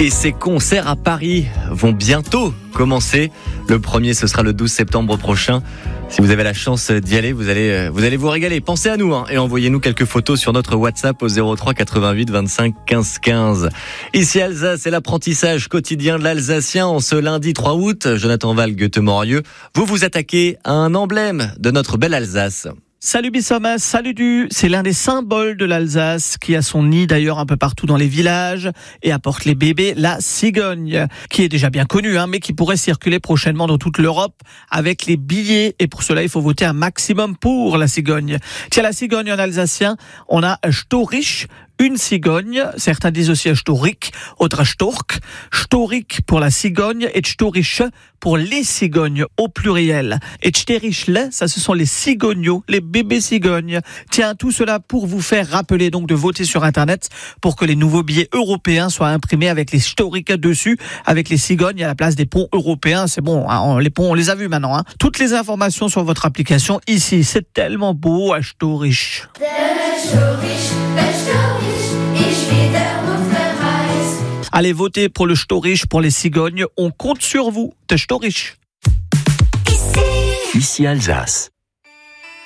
Et ces concerts à Paris vont bientôt commencer. Le premier, ce sera le 12 septembre prochain. Si vous avez la chance d'y aller, vous allez vous régaler. Pensez à nous et envoyez-nous quelques photos sur notre WhatsApp au 03 88 25 15 15. Ici Alsace, c'est l'apprentissage quotidien de l'alsacien en ce lundi 3 août. Jonathan Val, Goethe-Morieux, vous vous attaquez à un emblème de notre belle Alsace. Salut Bissomas, salut Du, c'est l'un des symboles de l'Alsace qui a son nid d'ailleurs un peu partout dans les villages et apporte les bébés, la cigogne, qui est déjà bien connue, mais qui pourrait circuler prochainement dans toute l'Europe avec les billets. Et pour cela, il faut voter un maximum pour la cigogne. Tiens, la cigogne en alsacien, on a Storich, une cigogne, certains disent aussi Storik, autre Stork, Storik pour la cigogne et Storiche pour les cigognes au pluriel. Et Sterichle, ça ce sont les cigognos, les bébés cigognes. Tiens, tout cela pour vous faire rappeler donc de voter sur Internet pour que les nouveaux billets européens soient imprimés avec les Storik dessus, avec les cigognes à la place des ponts européens. C'est bon, les ponts on les a vus maintenant. Toutes les informations sur votre application ici, c'est tellement beau à Storich. Allez voter pour le Storich, pour les cigognes. On compte sur vous. De Storich. Ici Alsace.